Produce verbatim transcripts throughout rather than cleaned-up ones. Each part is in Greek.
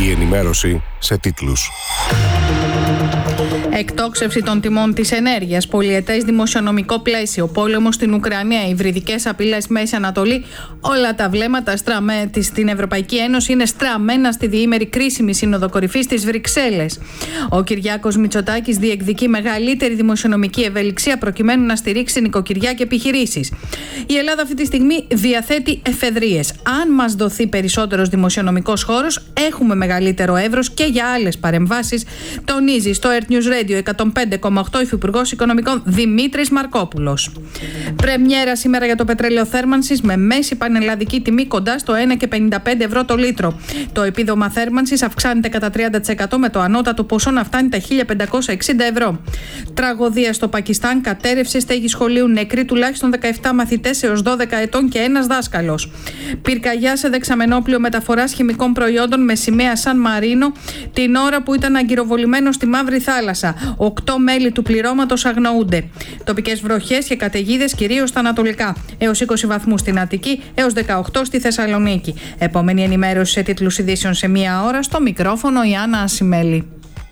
Η ενημέρωση σε τίτλους. Εκτόξευση των τιμών της ενέργειας, πολυετές δημοσιονομικό πλαίσιο, πόλεμος στην Ουκρανία, υβριδικές απειλές Μέση Ανατολή, όλα τα βλέμματα στραμμέ, στην Ευρωπαϊκή Ένωση είναι στραμμένα στη διήμερη κρίσιμη σύνοδο κορυφής στις Βρυξέλλες. Ο Κυριάκος Μητσοτάκης διεκδικεί μεγαλύτερη δημοσιονομική ευελιξία προκειμένου να στηρίξει νοικοκυριά και επιχειρήσεις. Η Ελλάδα αυτή τη στιγμή διαθέτει εφεδρείες. Αν μας δοθεί περισσότερος δημοσιονομικός χώρος, έχουμε μεγαλύτερο εύρος και για άλλες παρεμβάσεις, τονίζει στο Earth News Radio εκατόν πέντε κόμμα οκτώ Υφυπουργός Οικονομικών Δημήτρης Μαρκόπουλος. Πρεμιέρα σήμερα για το πετρέλαιο θέρμανσης με μέση πανελλαδική τιμή κοντά στο ένα κόμμα πενήντα πέντε ευρώ το λίτρο. Το επίδομα θέρμανσης αυξάνεται κατά τριάντα τοις εκατό με το ανώτατο ποσό να φτάνει τα χίλια πεντακόσια εξήντα ευρώ. Τραγωδία στο Πακιστάν, κατέρευσε στέγη σχολείου, νεκροί τουλάχιστον δεκαεπτά μαθητές έως δώδεκα ετών και ένας δάσκαλος. Πυρκαγιά σε δεξαμενόπλιο μεταφοράς χημικών προϊόντων με σημαία Σαν Μαρίνο την ώρα που ήταν αγκυροβολημένο στη Μαύρη Θάλασσα. Οκτώ μέλη του πληρώματος αγνοούνται. Τοπικές βροχές και καταιγίδες κυρίως στα ανατολικά. Έως είκοσι βαθμούς στην Αττική, έως δεκαοκτώ στη Θεσσαλονίκη. Επόμενη ενημέρωση σε τίτλους ειδήσεων σε μία ώρα. Στο μικρόφωνο η Άννα Ασημέλη.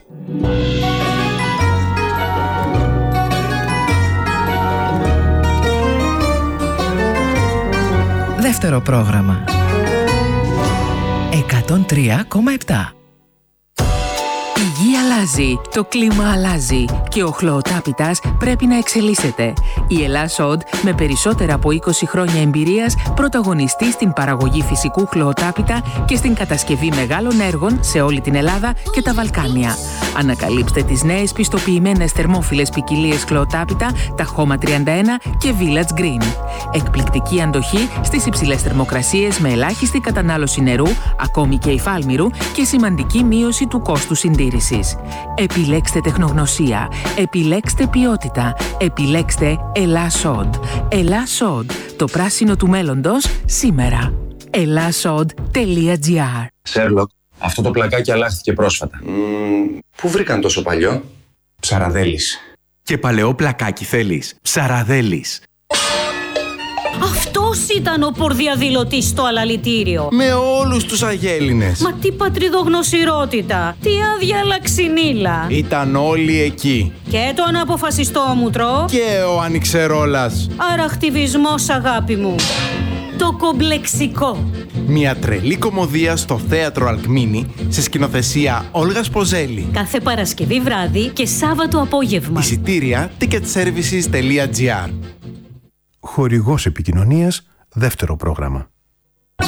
Δεύτερο πρόγραμμα. εκατόν τρία κόμμα επτά. Η γη αλλάζει, το κλίμα αλλάζει και ο χλωοτάπητας πρέπει να εξελίσσεται. Η Ελλάς.Οντ, με περισσότερα από είκοσι χρόνια εμπειρίας, πρωταγωνιστεί στην παραγωγή φυσικού χλωοτάπητα και στην κατασκευή μεγάλων έργων σε όλη την Ελλάδα και τα Βαλκάνια. Ανακαλύψτε τις νέες πιστοποιημένες θερμόφιλες ποικιλίες χλωοτάπητα, τα Χώμα τριάντα ένα και Village Green. Εκπληκτική αντοχή στις υψηλές θερμοκρασίες με ελάχιστη κατανάλωση νερού, ακόμη και υφάλμυρου, και σημαντική μείωση του κόστου συντήρησης. Επιλέξτε τεχνογνωσία, επιλέξτε ποιότητα, επιλέξτε Ελλάς.Οντ. Ελλάς.Οντ, το πράσινο του μέλλοντος σήμερα. ελλάσσοντ τελεία τζι άρ. Σέρλοκ, αυτό το πλακάκι αλλάχθηκε πρόσφατα. Mm, πού βρήκαν τόσο παλιό? Ψαραδέλης. Και παλαιό πλακάκι θέλεις? Ψαραδέλης. Αυτός ήταν ο πορδιαδηλωτής στο αλαλητήριο. Με όλους τους αγέλινες. Μα τι πατριδογνωσιρότητα, τι άδεια ξυνήλα. Ήταν όλοι εκεί. Και το αναποφασιστόμουτρο. Και ο ανιξερόλας. Αραχτιβισμός, αγάπη μου. Το κομπλεξικό. Μια τρελή κωμωδία στο θέατρο Αλκμίνη σε σκηνοθεσία Όλγας Ποζέλη. Κάθε Παρασκευή βράδυ και Σάββατο απόγευμα. Εισιτήρια ticket services τελεία τζι άρ. Χορηγός επικοινωνίας, δεύτερο πρόγραμμα.